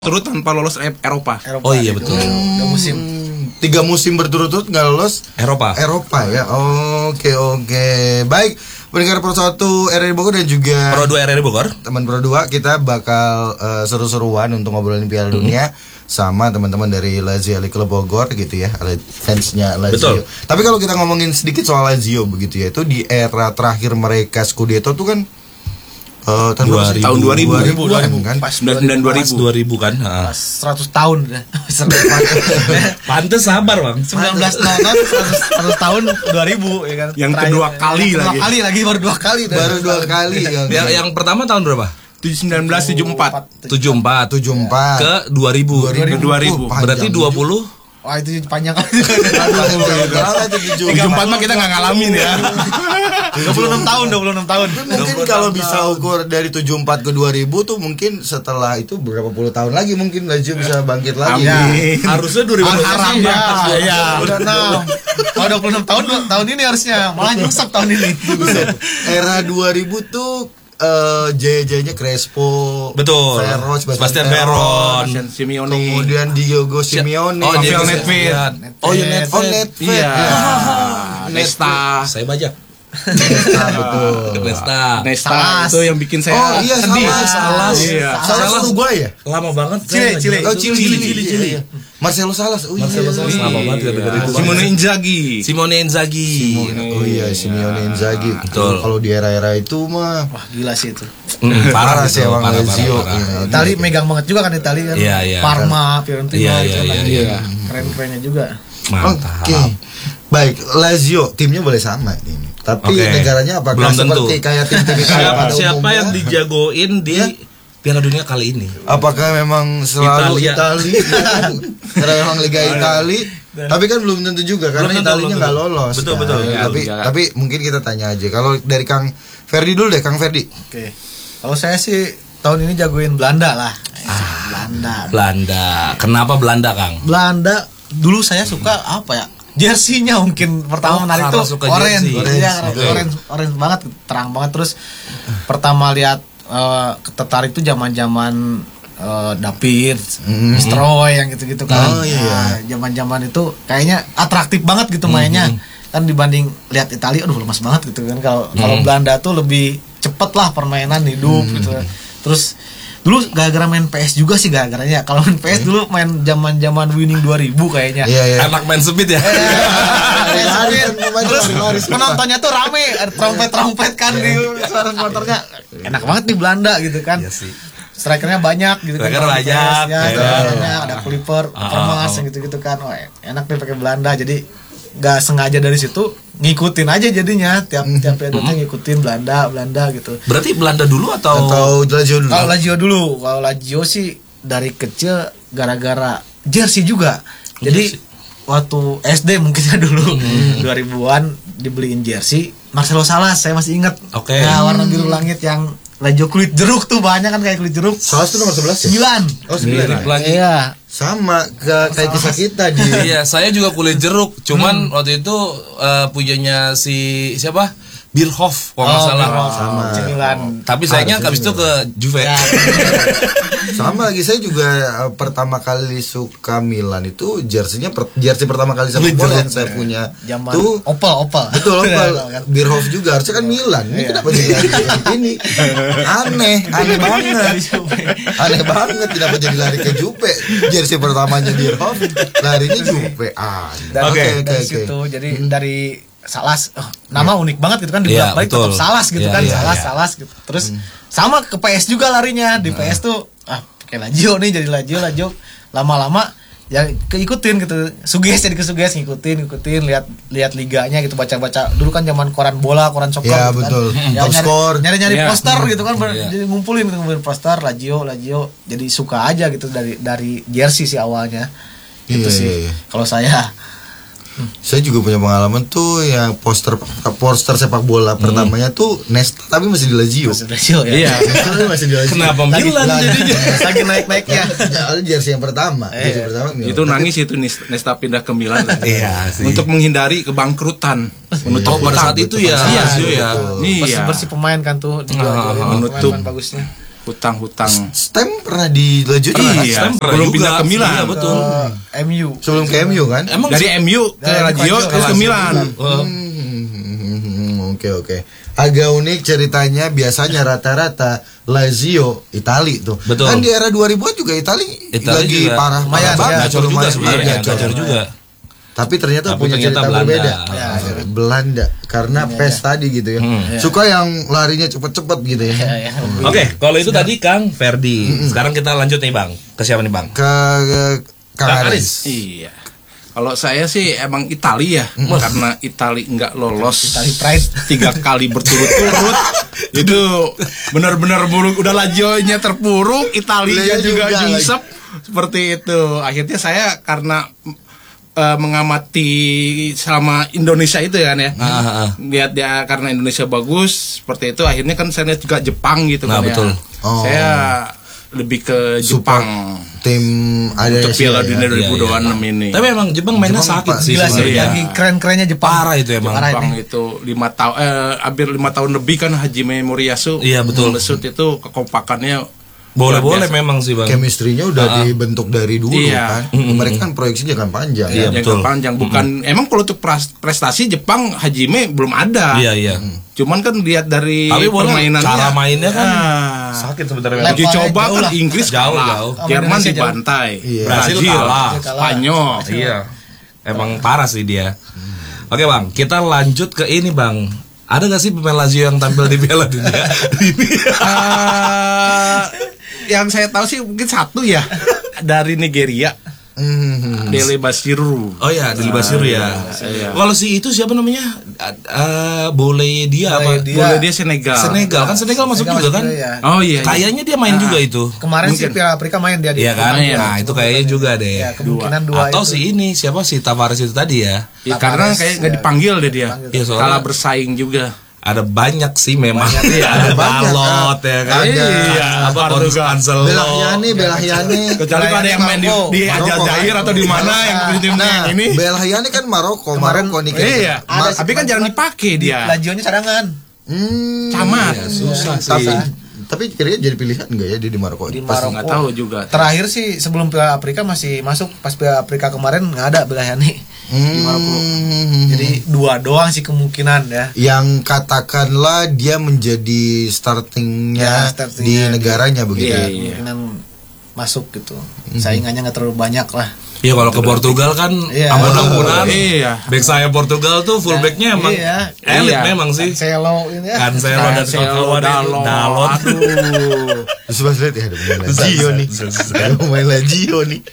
turut tanpa lolos Eropa. Oh iya betul. 2 musim. 3 musim berturut-turut nggak lolos Eropa ya. Oke. Baik, pendengar Pro 1 RRI Bogor dan juga Pro 2 RRI Bogor. Teman Pro 2, kita bakal seru-seruan untuk ngobrolin Piala Dunia sama teman-teman dari Lazio Club Bogor gitu ya, fansnya Lazio. Betul. Tapi kalau kita ngomongin sedikit soal Lazio begitu ya, itu di era terakhir mereka Scudetto tuh kan tahun 2000 kan? Pas 2000 kan. Pas 100 tahun dah. Pantes sabar, Bang. 1900 100 tahun 2000 ya kan. Yang kedua kali baru 2 kali. Baru 2 kali. Yang pertama tahun berapa? 1974 74 ke 2000. Berarti 20. Wah itu panjang kali. 74 mah kita nggak ngalamin ya. 26 tahun. Mungkin kalau bisa ukur dari 74 ke 2000 tuh mungkin setelah itu berapa puluh tahun lagi mungkin Lazio bisa bangkit lagi. Amin. Harusnya 2000 ya. Udah 6. Kalau 26 tahun ini harusnya malah nyungsep tahun ini. Era 2000 tuh JJ-nya Crespo, betul, Veron, Sebastian Veron, Simeone, kemudian Diogo Simeone, Rafael Nedved, Nedved, Nesta, saya bajak. Nesta, itu yang bikin saya sedih. Salas Uruguay ya? Lama banget. Chile. Marcelo Salas. Lama banget dari Simone Inzaghi. Oh iya, Simeone Inzaghi. Betul. Kalau di era-era itu mah wah gila sih itu. Parah sih emang Lazio. Itali megang banget juga kan Itali kan. Parma, Fiorentina iya. Keren-kerennya juga. Mantap. Oke. Baik, Lazio timnya boleh sama ini. Tapi negaranya apakah belum tentu. Seperti kayak tim-tim siapa yang dijagoin di Piala Dunia kali ini? Apakah memang selalu Italia? Karena memang Liga Italia. Tapi kan belum tentu juga karena Italinya nggak lolos. Betul. Tapi mungkin kita tanya aja. Kalau dari Kang Ferdi dulu deh, Kang Ferdi. Oke. Kalau saya sih tahun ini jagoin Belanda lah. Belanda. Kenapa Belanda, Kang? Belanda dulu saya suka apa ya? Jersey-nya mungkin pertama menarik tuh orange banget, terang banget. Terus pertama lihat tertarik tuh zaman-zaman David, Nistelrooy yang gitu-gitu kan. Zaman-zaman itu kayaknya atraktif banget gitu mainnya. Kan dibanding lihat Italia, aduh lemas banget gitu kan. Kalau Belanda tuh lebih cepet lah permainan hidup gitu. Terus dulu gara-gara main PS juga sih gara-garanya. Kalau main PS dulu main zaman-zaman Winning 2000 kayaknya. Iya. Anak main sebit ya. Terus penontonnya tuh rame, trompet kan di suara motornya. Enak banget nih Belanda gitu kan. Iya sih. Strikernya banyak gitu kan. Ada Clipper, Overmars gitu kan. Oh, enak nih pakai Belanda. Jadi nggak sengaja dari situ ngikutin aja jadinya tiap episode ngikutin Belanda gitu. Berarti Belanda dulu atau Lazio dulu? Kalau Lazio dulu, kalau Lazio sih dari kecil gara-gara jersey juga. Jadi waktu SD mungkin ya dulu 2000-an dibeliin jersey Marcelo Salas, saya masih ingat. Nah, warna biru langit yang Lazio kulit jeruk tuh banyak kan kayak kulit jeruk. Salas tuh nomor 11 ya? 9. Oh 9. Iya. Sama kayak kisah kita di. Iya, saya juga kulit jeruk. Cuman waktu itu punyanya si siapa? Bierhoff kalau nggak salah. Sama. Tapi sayangnya habis itu ke Juve. Ya. Sama lagi, saya juga pertama kali suka Milan itu jersey pertama kali sama bola yang saya punya Jaman tuh Opel. Betul, Opel. Bierhoff juga harusnya kan Milan. Ini kenapa jadi ini? Aneh banget kenapa jadi lari ke Juve. Jersey pertamanya Bierhoff, larinya Juve. Oke. Dari situ jadi dari Salas, nama unik banget gitu kan, dibolak-balik tetap Salas gitu kan, Salas gitu. Terus sama ke PS juga larinya, di PS tuh pakai Lazio nih, jadi Lazio lama-lama ya keikutin gitu, jadi kesuges ngikutin lihat liganya gitu, baca dulu kan zaman koran bola, koran soccer ya, gitu betul. Kan. Ya, nyari poster gitu kan, jadi ngumpulin poster Lazio, jadi suka aja gitu dari jersey sih awalnya. Gitu sih. Kalau saya juga punya pengalaman tuh yang poster sepak bola pertamanya tuh Nesta tapi masih di Lazio. Iya. Masih di Lazio. Kenapa Milan jadinya? Lagi naik-naiknya. Jersey yang pertama. Itu nangis itu Nesta pindah ke Milan. Iya sih. Untuk menghindari kebangkrutan. Menutup pada saat itu ya. Iya. Bersih pemain kan tuh. Menutup bagusnya. hutang-hutang. Stem pernah di Lazio juga. Iya, Stem belum juga. pindah ke Milan. Iya, betul. MU. Sebelum ke MU kan? Emang Dari MU ke Dari Lazio Lazio terus ke Milan. Oke. Agak unik ceritanya, biasanya rata-rata Lazio Itali tuh. Betul. Kan di era 2000-an juga Itali lagi juga parah lumayan, banget. gacor juga Lumayan, sebenarnya, iya, gacor juga. Tapi ternyata Tapi punya ternyata cerita Belanda. berbeda. Ya, Belanda karena PES tadi gitu ya. Suka yang larinya cepet-cepet gitu ya. Oke, kalau itu tadi Kang Ferdi. Sekarang kita lanjut nih Bang. Ke siapa nih Bang? Ke Kang Kang Aris. Iya. Kalau saya sih emang Italia karena Italia nggak lolos Itali Pride 3 kali berturut-turut. Itu benar-benar buruk. Udah Lazio-nya terpuruk, Italia juga nyungsep seperti itu. Akhirnya saya karena mengamati selama Indonesia itu ya kan ya. Lihat dia karena Indonesia bagus seperti itu, akhirnya kan saya lihat juga Jepang gitu Nah, kan betul. ya. Saya lebih ke Support Jepang tim ada untuk Piala Dunia Iya, 2026 ini. Tapi emang Jepang mainnya sakit sih gila sih, sebenarnya. lagi keren-kerennya Jepang. Parah itu emang. Parah Jepang ini. itu 5 tahun hampir 5 tahun lebih kan Hajime Moriyasu. Iya, betul. Mesut itu kekompakannya Boleh-boleh luar biasa. memang sih Bang. chemistry-nya udah dibentuk dari dulu Iya. kan. Mereka kan proyeksinya kan panjang. Iya, yang betul. panjang bukan emang kalau untuk prestasi Jepang Hajime belum ada. Iya. Cuman kan lihat dari Tapi boleh permainannya cara mainnya kan ah, sakit sebenarnya. Level- uji coba jauh kan lah. Inggris Jauh. kalah, Sama Jerman Indonesia jauh. dibantai, Iya. Brasil kalah. Spanyol. Iya. Emang parah sih dia. Oke Bang, kita lanjut ke ini Bang. Ada gak sih pemain Lazio yang tampil di Piala Dunia ini? Yang saya tahu sih mungkin satu ya dari Nigeria, Dele Bashiru. Oh ya, Deli Basiru ya. Iya. Kalau si itu siapa namanya? Boleh dia apa? Boleh dia Senegal. Senegal kan Senegal masuk juga kan? Ya. Oh iya. Kayaknya dia main juga itu. Kemarin sih Mungkin. Piala Afrika main dia di. Iya kan? Lumayan. Nah, itu kayaknya juga deh. Ya, kemungkinan dua Atau itu. si ini siapa si Tavares itu tadi ya? Ya, karena Tavares, kayak nggak ya. dipanggil deh dia. Iya, soalnya- Kalah bersaing juga. Ada banyak sih memang. Ada Ada banyak, Dalot ya kan. ada Apa Portugal. Cancelo. Belahyane. Kecuali kalau ada yang main di Aljazair atau di mana yang timnya Nah, yang ini. Belahyane kan Maroko nih Iya. Ada Tapi kan jarang dipakai dia. Lazio-nya cadangan. Camat. Susah sih. Tapi kira-kira jadi pilihan enggak ya dia di Maroko? Di Pas- Maroko. Nggak tahu juga. Terakhir sih sebelum Piala Afrika masih masuk, pas Piala Afrika kemarin nggak ada Belahyane di Maroko. Jadi dua doang sih kemungkinan ya. Yang katakanlah dia menjadi startingnya Ya, startingnya di negaranya begitu. Iya, ya? Kemungkinan masuk gitu. Saingannya nggak terlalu banyak lah. Iya kalau ke Portugal kan Iya. ampun-ampunan. Iya. Back saya Portugal tuh fullbacknya emang Iya. elit Iya. memang sih. Cancelo ini ya. Cancelo dan kawan-kawan itu Dalot. Aduh. Terus pas lihat ya ada pemain Lazio nih. Ada pemain Lazio nih.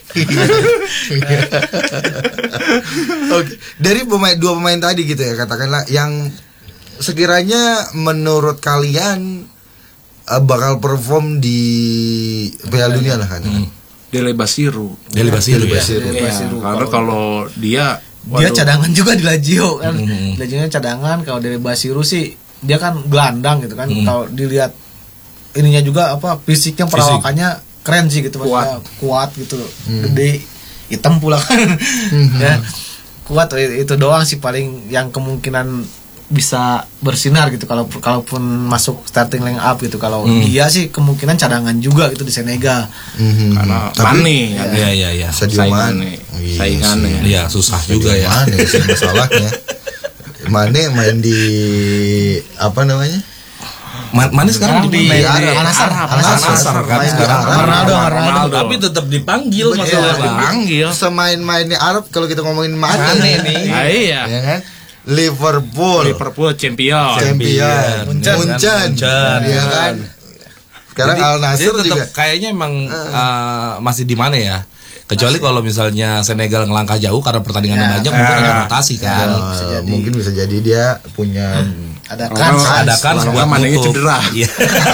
Oke, dari dua pemain tadi gitu ya katakanlah yang sekiranya menurut kalian bakal perform di Piala Dunia lah kan. Dele Bashiru. Deli Basiru ya. Iya, karena kalau dia Dia cadangan juga di Lazio kan. Lazio-nya cadangan. Kalau dari Basiru sih dia kan gelandang gitu kan. Kalau dilihat ininya juga apa fisiknya perawakannya keren sih gitu, maksudnya kuat gitu, gede, hitam pula kan. Ya. Kuat itu doang sih paling yang kemungkinan bisa bersinar gitu kalaupun masuk starting line up gitu. Kalau dia sih kemungkinan cadangan juga gitu di Senegal. karena Tapi- Mane Iya. Sadio Saingannya. Mane. Iya Saingannya. sih. Iya, susah juga ya. Mane sih masalahnya. Mane main di apa namanya? Mana sekarang di Al-Nassr kan Main di sekarang. Arab. Ronaldo. Tapi tetap dipanggil Betul. masalah Bang. Dipanggil. Semain-mainnya Arab kalau kita ngomongin Mane Mane nih. Ah, iya. ya kan? Liverpool Champion. champion Munchen ya kan sekarang Jadi- Al Nassr jadi tetap juga kayaknya emang masih di mana ya? Kecuali kalau misalnya Senegal ngelangkah jauh karena pertandingannya banyak mungkin ada rotasi kan. mungkin bisa jadi dia punya Ada Kans. Ada kan Kalau buat nggak Manenya nutup. cedera. Iya.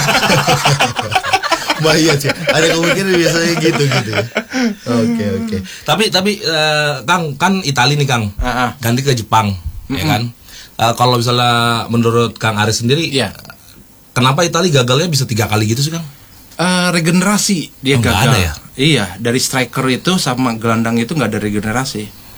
bahaya sih ada kemungkinan biasanya gitu ya. Oke. Tapi Kang kan Itali nih Kang. Ganti ke Jepang, ya kan? Kalau misalnya menurut Kang Aris sendiri, Iya. kenapa Itali gagalnya bisa 3 kali gitu sih Kang? Regenerasi dia Oh, nggak gagal. ada ya? Iya, dari striker itu sama gelandang itu nggak ada regenerasi.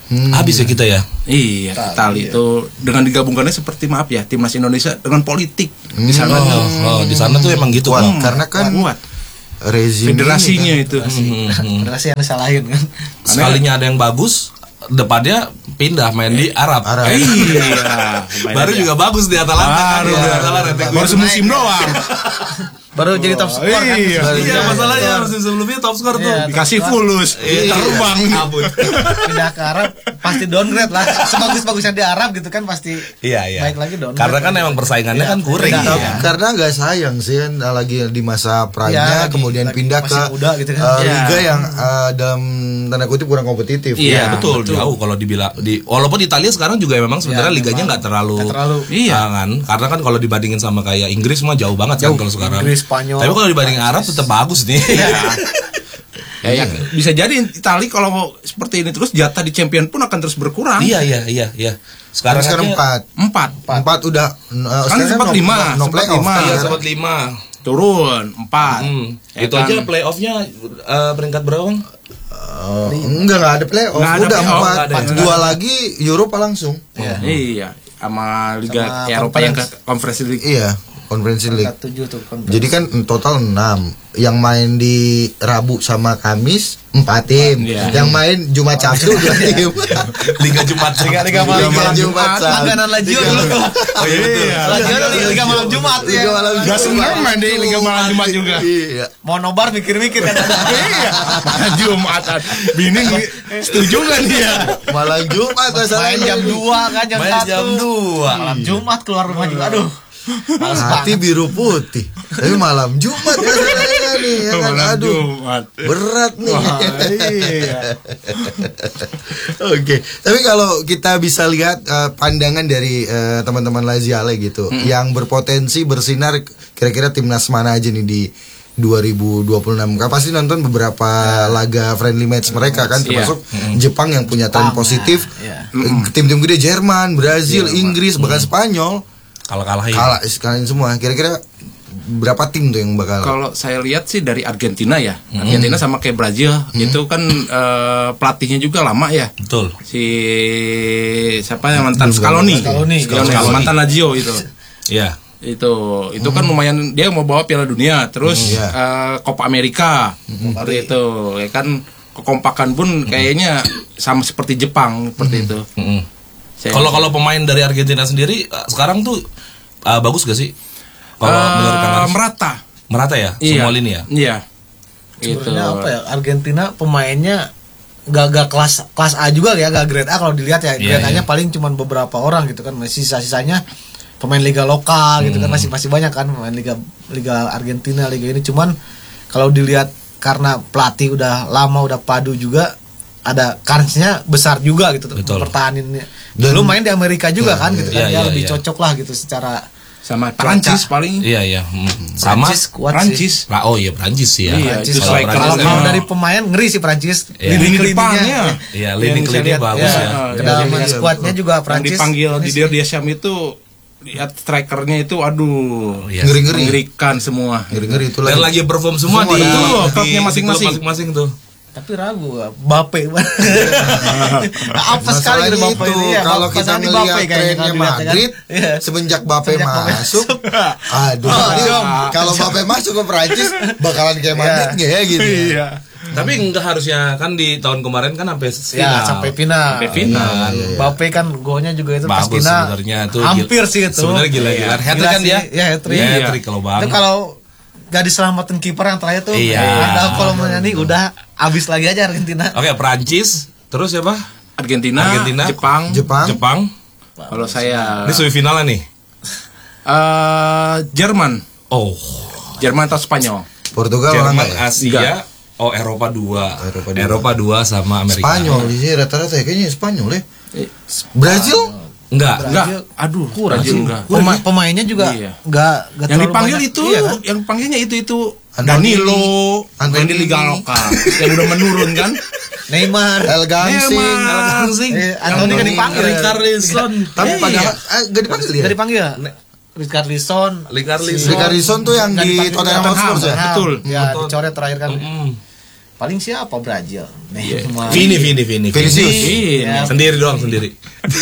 Habis ya kita ya. Iya, Itali itu dengan digabungkannya seperti maaf ya timnas Indonesia dengan politik di sana. Di sana tuh emang gitu. Kuat, karena kan kuat. Rezim Federasinya ini, itu. Federasi yang disalahin kan. Sekalinya ada yang bagus, depannya pindah main di Arab. Iya. Baru juga bagus di Atalanta. Baru semusim doang. Baru jadi top skor kan. Iya, masalahnya musim sebelumnya top skor tuh. Dikasih fulus, terbang. Pindah ke Arab pasti downgrade lah. Sebagus-bagusnya di Arab gitu kan pasti. Iya. Baik lagi downgrade. Karena kan emang persaingannya kan kurang. Karena nggak sayang sih kan, lagi di masa prime-nya lagi kemudian pindah ke muda gitu kan. liga yang dalam tanda kutip kurang kompetitif. Iya, betul. Jauh kalau dibilang walaupun Italia sekarang juga memang sebenarnya liganya nggak terlalu. Iya kan. Karena kan kalau dibandingin sama kayak Inggris mah jauh banget kan kalau sekarang. Spanyol. Tapi kalau dibanding Arab tetap bagus nih. Ya, bisa jadi Italia kalau seperti ini terus jatah di champion pun akan terus berkurang. Iya. Sekarang 4 udah kan sempat 5, no playoff. sempat 5. Turun 4. Itu aja playoffnya peringkat berapa? Bang? Enggak ada playoff. Udah 4. 2 lagi Eropa langsung. Iya, sama Liga Eropa yang ke Conference League. Iya, Conference League. 7 tuh. Jadi kan total 6. Yang main di Rabu sama Kamis 4 tim. Yang main Jumat Sabtu 2 tim. Liga Jumat. Liga malam Jumat. Langganan Lazio dulu. Oh iya betul. Lazio Liga malam Jumat ya. Gak seneng main di Liga malam Jumat juga. Iya. Mau nobar mikir-mikir kan. Iya. Malam Jumat. Bini setuju kan dia? Malam Jumat Main jam 2 kan jam 1. Main jam 2. Malam Jumat keluar rumah juga. Aduh. Hati biru putih. Tapi malam Jumat masalahnya nih ya kan. Malam Aduh. Jumat. Berat nih. Iya. Oke, tapi kalau kita bisa lihat pandangan dari teman-teman Laziale gitu, yang berpotensi bersinar, kira-kira timnas mana aja nih di 2026? Kan pasti nonton beberapa laga friendly match mereka kan, termasuk Jepang yang punya tren positif, tim-tim gede Jerman, Brazil, Inggris, bahkan Spanyol kalah sekalian semua. Kira-kira berapa tim tuh yang bakal? Kalau saya lihat sih dari Argentina ya. Argentina sama kayak Brazil itu kan pelatihnya juga lama ya. Betul. Si siapa yang mantan Scaloni. Mantan Lazio itu. Iya. Itu kan lumayan, dia mau bawa Piala Dunia terus Copa America seperti itu ya kan. Kekompakan pun kayaknya sama seperti Jepang seperti itu. Kalau pemain dari Argentina sendiri sekarang tuh bagus gak sih? Kalau menurut Kang Aris? Merata ya? Semua lini ya? Iya. Sebenarnya apa ya, Argentina pemainnya gak kelas A juga ya, gak grade A kalau dilihat ya. Grade A-nya paling cuma beberapa orang gitu kan. Sisa-sisanya pemain liga lokal gitu kan, masih banyak kan pemain liga Argentina, liga ini. Cuman kalau dilihat karena pelatih udah lama, udah padu juga, ada kansnya besar juga gitu pertahaninnya. Dulu main di Amerika juga kan gitu kan, lebih cocok lah gitu secara sama Prancis paling. Iya. Sama Prancis. Oh iya Prancis ya. Kalau dari pemain ngeri sih Prancis. Lini depannya. Iya, lini kliniknya bagus ya. Kedalaman skuadnya juga Prancis. Dipanggil di Diasiam itu, lihat strikernya itu aduh, ngeri-ngerikan semua. Ngeri-ngeri itu dan lagi perform semua di klubnya masing-masing tuh. Tapi ragu Bape. Apa sekali dari Bape ini ya. Kalau kita ngelihat trennya Madrid semenjak Bape masuk, kalau Bape masuk ke Prancis bakalan kayak Madrid nggak ya gitu. Iya. Tapi enggak harusnya kan di tahun kemarin kan sampai final. Bape kan golnya juga itu pas bagus final. Sebenarnya tuh hampir sih itu. Sebenarnya gila-gila. Hat-trick kan dia? Ya, hat-trick kalau Bang. Itu kalau gak diselamatin kiper yang terakhir tuh, ada kalau menyanyi udah abis lagi aja Argentina. Oke, Prancis, terus siapa? Argentina, Jepang. Kalau saya ini semifinalnya nih. Jerman. Jerman atau Spanyol? Portugal, Jerman, Asia. Eropa 2 sama Amerika. Spanyol di sini rata-rata kayaknya Spanyol ya. Brazil? Enggak. Aduh, kurang. Pemainnya juga enggak yang dipanggil banyak. Itu yang panggilnya itu Danilo, main di liga lokal yang udah menurun kan. Neymar, El Gansing. Antoni kan dipanggil. Richarlison. Tapi padahal enggak dipanggil ya. Enggak dipanggil. Richarlison tuh yang di Tottenham Hotspur ya. Betul. Ya, dicoret terakhir kan. Paling siapa Brazil? Neymar. Vinicius. Iya. Sendiri doang sendiri.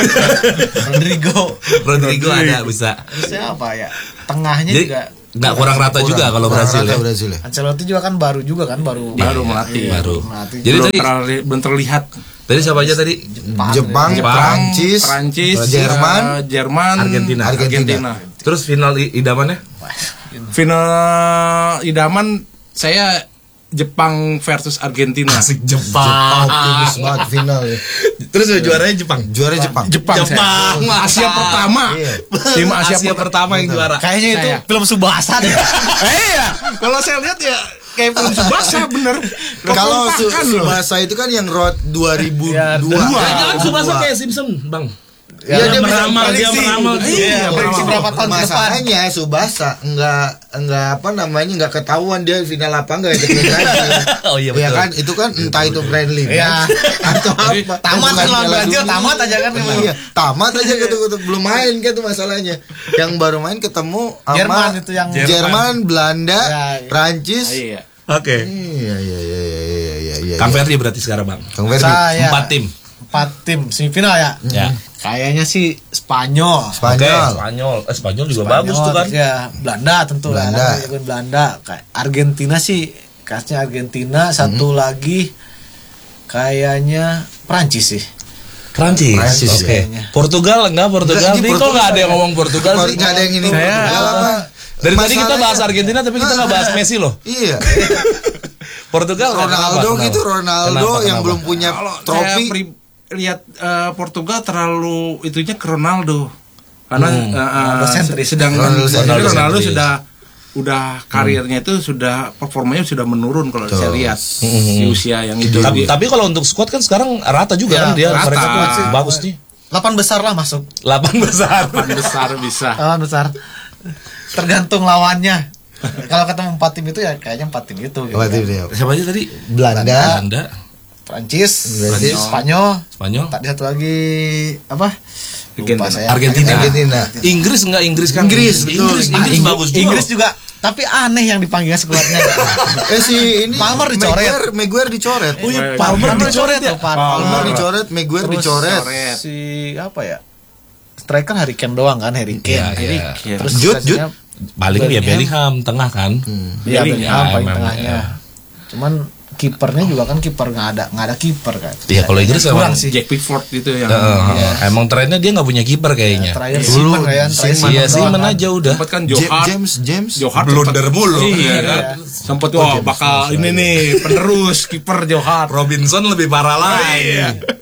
Rodrigo ada bisa. Terus siapa ya? Tengahnya Jadi juga nggak kurang rata juga kalau Brasil ya. Ancelotti juga kan baru melatih. Baru. Jadi Jadi tadi belum terlihat. tadi siapa aja tadi? Jepang, Prancis, Jerman, Argentina. Terus final idamannya? Final idaman saya Jepang versus Argentina. Asik Jepang. optimis banget final ya. Terus juaranya Jepang. Juara Jepang. Jepang. Asia pertama. Iya. Tim Asia pertama yang juara. Kayaknya itu film Subasa deh. Iya, kalau saya lihat ya kayak film Subasa bener. Kalau Kekompakan loh. Subasa itu kan yang Road 2002. Jangan Subasa kayak Simpson, Bang. Ya, dia meramal, dia prediksi. meramal. Iya, prediksi berapa tahun ke depan. Masalahnya Subasa enggak ketahuan dia final apa enggak itu Oh iya ya betul. kan itu kan entah itu friendly Iya. atau apa. Tamat Bukan kan lawan Piala Brazil, Dunia. tamat aja kan memang. Iya, tamat aja gitu belum main kan itu masalahnya. Yang baru main ketemu sama Jerman itu yang Jerman, Belanda, Ya. Prancis. Iya. Oke. Iya. Kang Ferdi berarti sekarang, Bang. Kang Ferdi. Saya 4 tim. 4 tim semifinal ya. Ya. Kayaknya sih Spanyol. Spanyol. Spanyol juga bagus tuh kan. Ya, Belanda tentu lah. Belanda. Belanda. Kayak Argentina sih, kasnya Argentina. Satu lagi kayaknya Prancis sih. Prancis. Prancis, Oke. kayaknya. Portugal enggak Enggak, Nih kok enggak ada yang ngomong Portugal sih? Enggak ada yang ini. Saya- Portugal apa? Dari tadi kita Masalahnya- bahas Argentina tapi kita enggak bahas Messi loh. Iya. Portugal Ronaldo kenapa? gitu, Ronaldo Kenapa? yang belum punya Kalau trofi. saya lihat Portugal terlalu itunya ke Ronaldo. Karena Ronaldo sentris. sedangkan Ronaldo Ronaldo sentris. sudah karirnya itu sudah performanya sudah menurun kalau saya lihat di usia yang itu. Tapi kalau untuk squad kan sekarang rata juga Ya, kan dia rata. mereka tuh bagus nih. 8 besar lah masuk. 8 besar. besar bisa. 8 besar. Tergantung lawannya. Kalau ketemu 4 tim itu ya kayaknya 4 tim itu gitu. Apa itu kan. dia? Siapa aja tadi? Belanda. Belanda, Prancis, Prancis. Spanyol. Spanyol, Tadi satu lagi apa? Lupa saya. Argentina. Inggris kan? Inggris, betul. Inggris bagus juga. Inggris juga. Tapi aneh yang dipanggil skuadnya. Si ini Palmer dicoret. Maguire dicoret. Oh iya, Palmer Palmer dicoret ya. Palmer dicoret, Maguire Terus dicoret. Si apa ya? Striker Harry Kane doang kan, Harry Iya, Kane. iya. Terus Jude. sisanya Paling ya Bellingham tengah kan. Iya, Bellingham, paling emang, tengahnya. ya. Cuman kipernya juga kan kiper nggak ada kiper kan. Iya, kalau Inggris kurang emang sih. Jack Pickford itu yang emang trennya dia nggak punya kiper kayaknya. Terakhir Dulu, Seaman kan. Seaman. Iya sih, mana aja udah. sempat kan Johar James. Blunder mulu. Iya kan. Sempat bakal ini nih penerus kiper Johar. Robinson lebih parah lagi.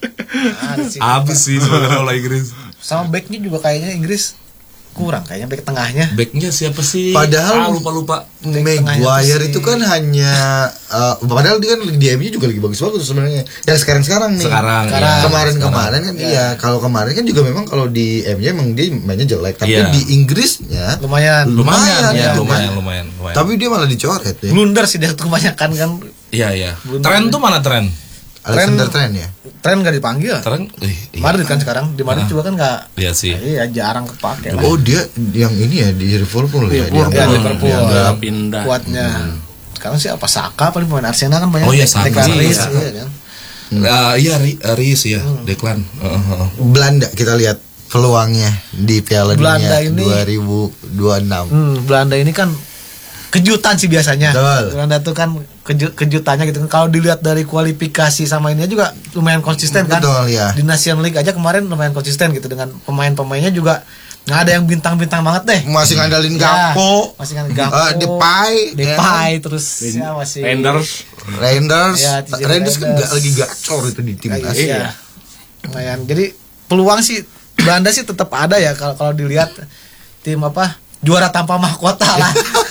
Ada sih. Abis sih sebenarnya kalau Inggris. Sama backnya juga kayaknya Inggris kurang kayaknya back tengahnya. Backnya siapa sih? Padahal lupa. Maguire itu kan hanya padahal dia kan di MU juga lagi bagus-bagus sebenarnya. Yang sekarang nih. Sekarang, iya. Kemarin kan iya. Kalau kemarin kan juga memang kalau di MU emang dia mainnya jelek, tapi Iya. di Inggrisnya Lumayan. Ya, kan. lumayan. Tapi dia malah dicoret ya. Blunder sih dia kebanyakan kan. Iya. Tren tuh mana tren? Alexander Trent ya. Tren nggak dipanggil. Tren? Madrid kan sekarang di Madrid juga kan nggak. Iya sih. Iya jarang kepake. lah. Oh dia yang ini ya di Liverpool ya. Liverpool. Dia Ya, Liverpool Dianggap pindah. kuatnya. Sekarang sih apa Saka paling pemain Arsenal kan banyak. Oh iya, Saka. Declan Rice, Iya. iya kan. Iya, Riis ya, Declan. Belanda kita lihat peluangnya di Piala Belanda Dunia ini- 2026. Belanda ini kan kejutan sih biasanya. Betul. Belanda tuh kan kejutannya gitu kan. Kalau dilihat dari kualifikasi sama ini juga lumayan konsisten kan. Betul, ya. Di National League aja kemarin lumayan konsisten gitu dengan pemain-pemainnya juga nggak ada yang bintang-bintang banget deh. Masih ngandalin Ya, Gakpo, masih kan Gakpo, Depay, terus siapa sih? Renders. Reinders, Ya, TJ Reinders kan Reinders. lagi gacor itu di timnas. Iya. Lumayan. Jadi peluang sih Belanda sih tetap ada ya kalau dilihat tim apa juara tanpa mahkota lah.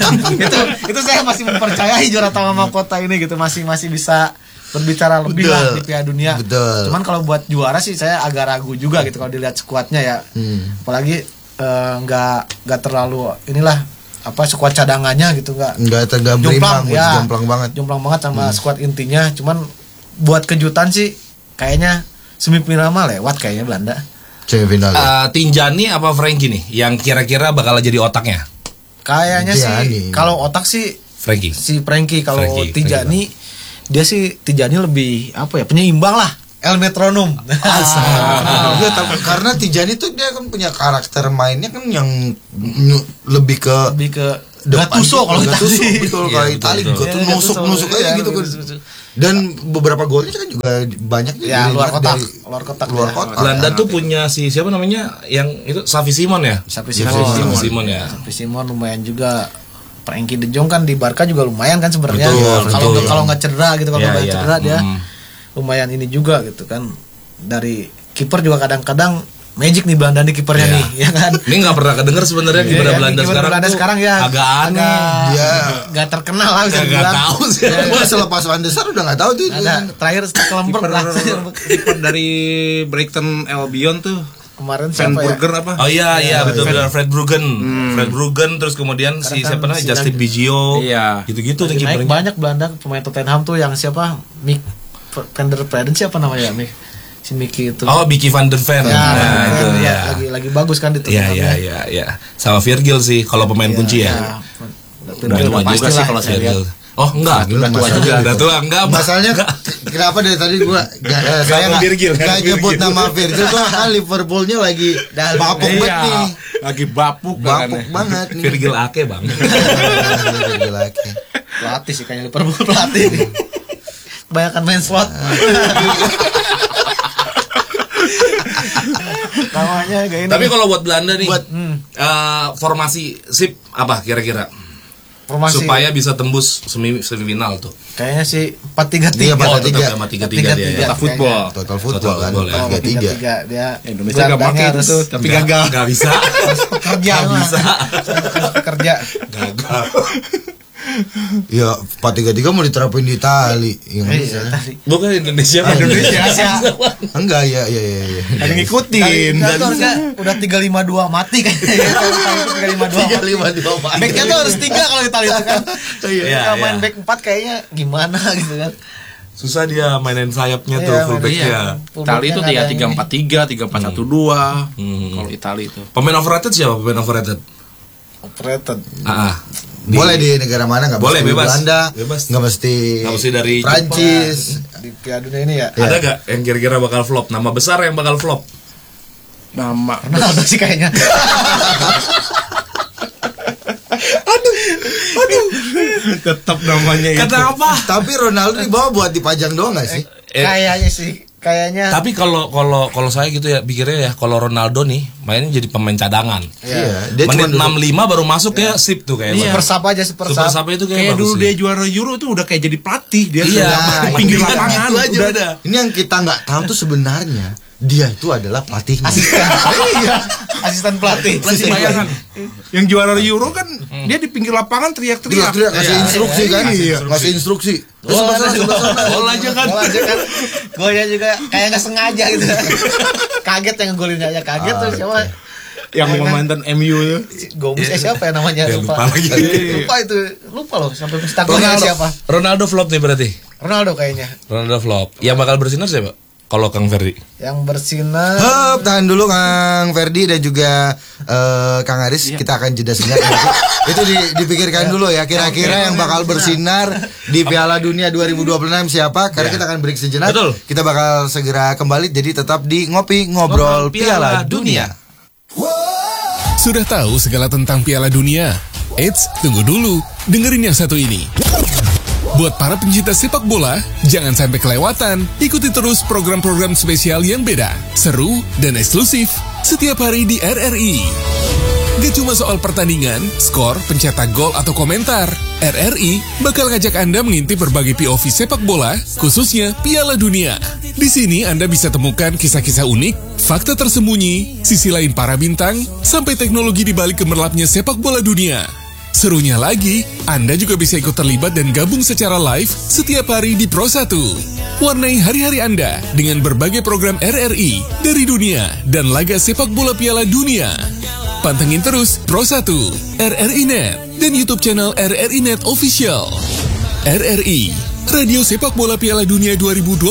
itu saya masih mempercayai juara tanpa mahkota ini gitu masih bisa berbicara lebih Betul. lah di Piala Dunia. Betul. Cuman kalau buat juara sih saya agak ragu juga gitu kalau dilihat skuadnya ya. Apalagi nggak terlalu inilah apa skuad cadangannya gitu nggak Enggak berimbang, jomplang banget. jomplang banget sama skuad intinya. Cuman buat kejutan sih kayaknya semifinal mah lewat kayaknya Belanda. Semifinal. Ya. Tinjani apa Frankie nih yang kira-kira bakal jadi otaknya? Kayaknya Tinjani. sih kalau otak sih Frankie. si Frankie, kalau Frankie Tinjani dia sih Tijani lebih apa ya, penyeimbang lah, El Metronom. Karena Tijani tuh dia kan punya karakter mainnya kan yang lebih ke Gattuso kalau Itali. Betul, kalau Itali tuh nusuk aja gitu kan. Dan beberapa golnya kan juga banyak ya, luar kotak. Belanda tuh punya siapa namanya yang itu Xavi Simon ya? Xavi Simon ya. Xavi Simon lumayan juga. Frenkie de Jong kan di Barca juga lumayan kan sebenarnya. Kalau nggak cedera gitu, kalau nggak cedera dia lumayan ini juga gitu kan. Dari kiper juga kadang-kadang magic nih Belanda nih kipernya nih, ya kan. Ini nggak pernah kedenger sebenarnya kiper Belanda sekarang ya agak aneh. Dia nggak terkenal lah bisa dibilang. Nggak tahu sih. Selepas Van der Sar udah nggak tahu tuh. Ada terakhir Stekelenburg lah. Kiper dari Brighton Albion tuh kemarin Van Burger apa? Oh iya betul Fred Bruggen terus kemudian si siapa namanya Justin Biggio. Iya. Gitu-gitu nih kipernya. kipernya. Banyak Belanda pemain Tottenham tuh yang siapa? Mick van der Preden siapa namanya Mick? Si Mickey itu. Oh, Mickey van der Ven. Itu ya. Lagi bagus kan itu. Iya. Sama Virgil sih kalau pemain kunci ya. Udah tua juga sih kalau saya lihat. Oh enggak, udah tua enggak. Masalahnya kenapa dari tadi saya nggak nyebut nama Virgil tuh kan Liverpoolnya lagi bapuk banget nih. Lagi bapuk banget nih. Virgil Ake bang. Virgil Ake. Pelatih sih kayaknya Liverpool pelatih. Kebanyakan main slot. Namanya kayak ini. Tapi kalau buat Belanda nih, formasi sip apa kira-kira? Formasi supaya bisa tembus semifinal tuh. Kayaknya sih 4-3-3. Oh, tetap 3-3 dia. Total football kan. 4-3-3 dia. Indonesia enggak pakai itu, tapi gagal. Enggak bisa. Kerja. Gagal. Ya 4-3-3 mau diterapin di Itali. Bukan Indonesia. Enggak ya. Ada ngikutin. Udah 3-5-2 mati kayaknya. 3-5-2 mati. Backnya tuh harus 3 kalau Itali itu kan. Iya. Main back 4 kayaknya gimana gitu kan. Susah dia mainin sayapnya tuh fullbacknya. Itali itu 3-4-3, 3-4-1-2. Kalau Itali itu. Pemain overrated siapa? Overrated. Boleh di negara mana nggak boleh, mesti bebas. Belanda, bebas. nggak mesti dari Prancis. Di Piala Dunia ini ya. Ada nggak yang kira-kira bakal flop? Nama besar yang bakal flop? Nama Ronaldo sih kayaknya. Aduh. Tetap namanya itu. Kenapa? Tapi Ronaldo dibawa buat dipajang doang nggak sih? Kayaknya sih. Tapi kalau saya gitu ya pikirnya ya, kalau Ronaldo nih mainnya jadi pemain cadangan. Iya. Dia menit 65 baru masuk ya sip tuh kayaknya. Super sub aja. Super sub itu kayak dulu dia juara Euro tuh udah kayak jadi pelatih dia. Iya. Pinggir lapangan udah. Ini yang kita nggak tahu tuh sebenarnya dia itu adalah pelatihnya. Asisten pelatih. Bayangan. Yang juara Euro kan dia di pinggir lapangan teriak-teriak. Ngasih instruksi kan? Ngasih instruksi. Gol aja kan. Golnya juga kayak nggak sengaja gitu. Kaget yang golinnya aja kaget tuh siapa? Yang mantan MU itu. Gomes siapa ya namanya? Lupa lagi. Lupa loh sampai Instagramnya siapa? Ronaldo flop nih berarti. Ronaldo kayaknya. Ronaldo flop. Yang bakal bersinar siapa? Kalau Kang Ferdi yang bersinar. Tahan dulu Kang Ferdi dan juga Kang Aris. Kita akan jeda sejenak. Itu dipikirkan dulu ya. Kira-kira yang bakal bersinar di Piala Dunia 2026 siapa? Karena kita akan break sejenak. Betul. Kita bakal segera kembali. Jadi tetap di Ngopi Ngobrol Piala Dunia. Sudah tahu segala tentang Piala Dunia? Eits, tunggu dulu. Dengerin yang satu ini. Buat para pencinta sepak bola, jangan sampai kelewatan. Ikuti terus program-program spesial yang beda, seru, dan eksklusif setiap hari di RRI. Gak cuma soal pertandingan, skor, pencetak gol, atau komentar. RRI bakal ngajak Anda mengintip berbagai POV sepak bola, khususnya Piala Dunia. Di sini Anda bisa temukan kisah-kisah unik, fakta tersembunyi, sisi lain para bintang, sampai teknologi di balik gemerlapnya sepak bola dunia. Serunya lagi, Anda juga bisa ikut terlibat dan gabung secara live setiap hari di Pro 1. Warnai hari-hari Anda dengan berbagai program RRI dari dunia dan laga sepak bola Piala Dunia. Pantengin terus Pro 1, RRI Net, dan YouTube channel RRI Net Official. RRI, Radio Sepak Bola Piala Dunia 2026.